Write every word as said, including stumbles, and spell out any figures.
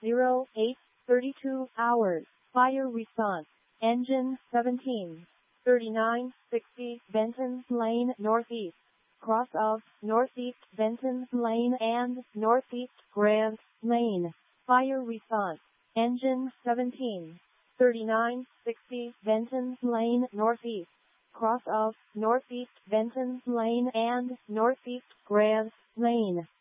zero eight thirty-two hours. Fire response. Engine seventeen thirty-nine sixty Benton Lane Northeast. Cross of Northeast Benton Lane and Northeast Grant Lane. Fire response. Engine seventeen thirty-nine sixty Benton Lane Northeast. Cross of Northeast Benton Lane and Northeast Grant Lane.